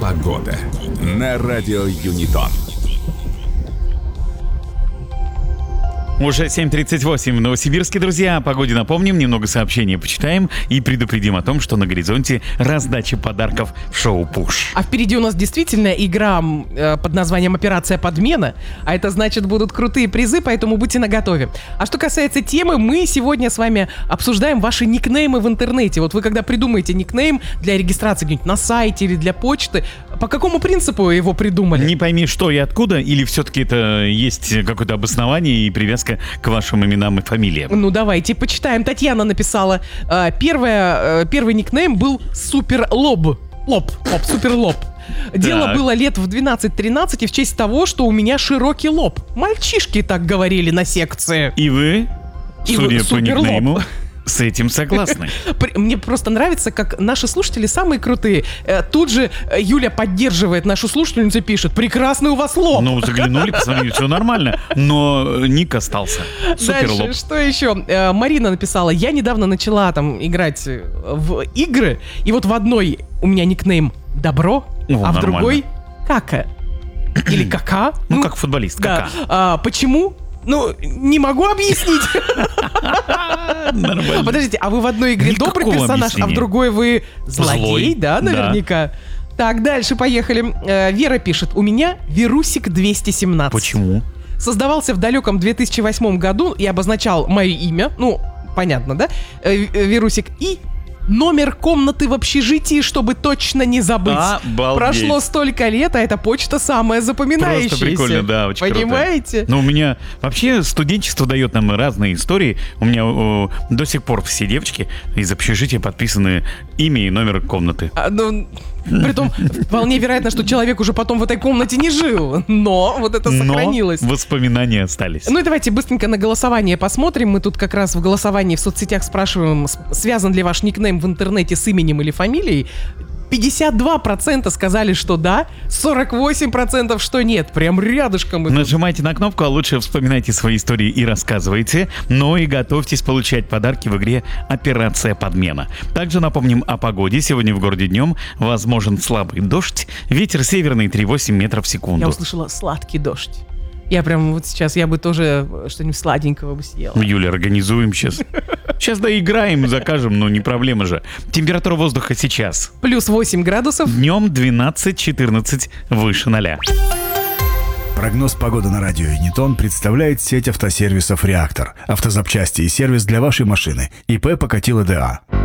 Погода на радио Юнитон. Уже 7:38 в Новосибирске, друзья. О погоде напомним, немного сообщений почитаем и предупредим о том, что на горизонте раздача подарков в шоу «Пуш». А впереди у нас действительно игра под названием «Операция подмена», а это значит будут крутые призы, поэтому будьте наготове. А что касается темы, мы сегодня с вами обсуждаем ваши никнеймы в интернете. Вот вы когда придумаете никнейм для регистрации где-нибудь на сайте или для почты, по какому принципу его придумали? Не пойми, что и откуда, или все-таки это есть какое-то обоснование и привязка к вашим именам и фамилиям? Ну, давайте почитаем. Татьяна написала. Первый никнейм был Суперлоб. Суперлоб. Дело было лет в 12-13 и в честь того, что у меня широкий лоб. Мальчишки так говорили на секции. И вы, судя по Суперлоб. никнейму, с этим согласны. Мне просто нравится, как наши слушатели самые крутые. Тут же Юля поддерживает нашу слушательницу и пишет: прекрасный у вас лоб. Ну, заглянули, посмотрели, все нормально, но ник остался. Суперлоб. Дальше, что еще? Марина написала: я недавно начала там играть в игры, и вот в одной у меня никнейм Добро, а в нормально. другой Кака. Или Кака. Ну, как футболист, да. Кака. Почему? Ну, не могу объяснить. Нормально. Подождите, а вы в одной игре добрый Никакого персонаж, а в объяснения. другой вы злодей, Злой, да, наверняка? Так, дальше поехали. Вера пишет: у меня Вирусик 217. Почему? Создавался в далеком 2008 году и обозначал мое имя, ну, понятно, да, Вирусик, и номер комнаты в общежитии, чтобы точно не забыть. Обалдеть. Прошло столько лет, а эта почта самая запоминающаяся. Просто прикольно, да, очень Понимаете? круто. Ну, у меня вообще студенчество дает нам разные истории. У меня до сих пор все девочки из общежития подписаны имя и номер комнаты. Притом, вполне вероятно, что человек уже потом в этой комнате не жил, но вот это сохранилось. Но воспоминания остались. Ну и давайте быстренько на голосование посмотрим. Мы тут как раз в голосовании в соцсетях спрашиваем, связан ли ваш никнейм в интернете с именем или фамилией. 52% сказали, что да, 48% что нет. Прям рядышком. Нажимайте на кнопку, а лучше вспоминайте свои истории и рассказывайте. Но и готовьтесь получать подарки в игре «Операция подмена». Также напомним о погоде. Сегодня в городе днем возможен слабый дождь. Ветер северный 3,8 метров в секунду. Я услышала сладкий дождь. Я прям вот сейчас, я бы тоже что-нибудь сладенького бы съела. Юля, организуем сейчас. Сейчас доиграем, закажем, но не проблема же. Температура воздуха сейчас. Плюс 8 градусов. Днем 12-14 выше 0. Прогноз погоды на радио Юнитон представляет сеть автосервисов «Реактор». Автозапчасти и сервис для вашей машины. ИП Покатило ДА.